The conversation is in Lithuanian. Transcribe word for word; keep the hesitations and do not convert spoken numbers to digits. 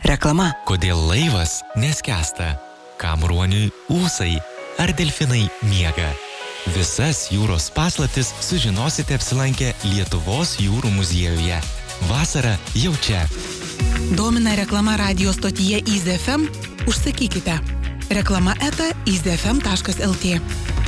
Reklama. Kodėl laivas neskęsta? Kam ruoniui ūsai? Ar delfinai miega? Visas jūros paslaptis sužinosite apsilankę Lietuvos jūrų muziejuje. Vasara jau čia. Domina reklama radijo stotyje Easy F M? Užsakykite. Reklama eta easyfm taškas lt.